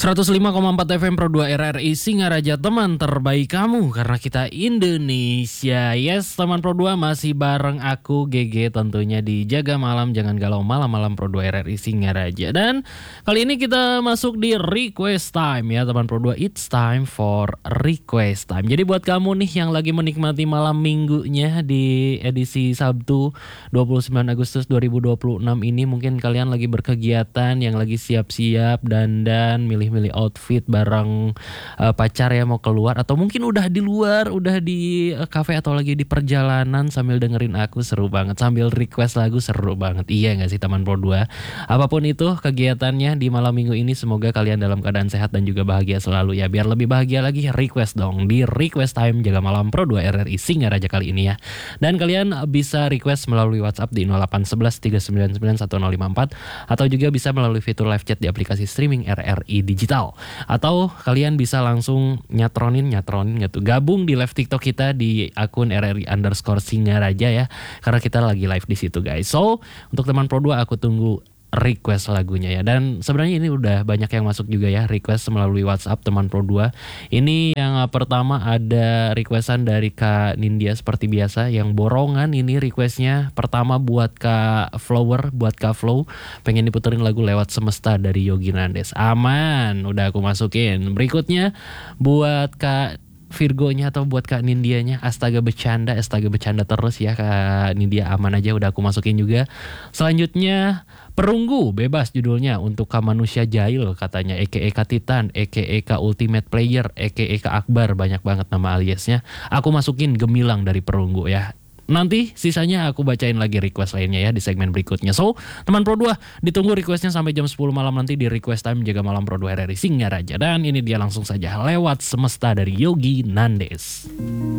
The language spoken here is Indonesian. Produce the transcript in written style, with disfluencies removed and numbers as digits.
105,4 FM Pro 2 RRI Singaraja, teman terbaik kamu karena kita Indonesia. Yes, teman Pro 2 masih bareng aku GG tentunya di Jaga Malam Jangan Galau Malam-malam Pro 2 RRI Singaraja. Dan kali ini kita masuk di request time ya teman Pro 2. It's time for request time. Jadi buat kamu nih yang lagi menikmati malam minggunya di edisi Sabtu 29 Agustus 2026 ini, mungkin kalian lagi berkegiatan, yang lagi siap-siap dandan, milih-milih outfit bareng pacar ya mau keluar, atau mungkin udah di luar, udah di kafe atau lagi di perjalanan sambil dengerin aku, seru banget, sambil request lagu, seru banget. Iya gak sih teman Pro 2? Apapun itu kegiatannya di malam minggu ini, semoga kalian dalam keadaan sehat dan juga bahagia selalu ya. Biar lebih bahagia lagi, request dong di request time Jaga Malam Pro 2 RRI Singaraja kali ini ya. Dan kalian bisa request melalui WhatsApp di 0811 399 1054 atau juga bisa melalui fitur live chat di aplikasi streaming RRI Digital, atau kalian bisa langsung nyatronin gitu, gabung di live TikTok kita di akun RRI_Singaraja ya, karena kita lagi live di situ guys. So untuk teman Pro 2 aku tunggu request lagunya ya. Dan sebenarnya ini udah banyak yang masuk juga ya request melalui WhatsApp teman Pro 2. Ini yang pertama ada requestan dari Kak Nindya seperti biasa, yang borongan ini requestnya. Pertama buat Kak Flower, buat Kak Flow, pengen diputerin lagu Lewat Semesta dari Yogi Nandes. Aman, udah aku masukin. Berikutnya buat Kak Virgonya atau buat Kak Nindianya, astaga bercanda terus ya Kak Nindya, aman aja, udah aku masukin juga. Selanjutnya Perunggu Bebas judulnya untuk Kak Manusia Jahil katanya, EKE Kak Titan, EKE Kak Ultimate Player, EKE Kak Akbar, banyak banget nama aliasnya. Aku masukin Gemilang dari Perunggu ya. Nanti sisanya aku bacain lagi request lainnya ya di segmen berikutnya. So teman Pro 2 ditunggu requestnya sampai jam 10 malam nanti di request time Jaga Malam Pro 2 RRI Singaraja. Dan ini dia langsung saja Lewat Semesta dari Yogi Nandes.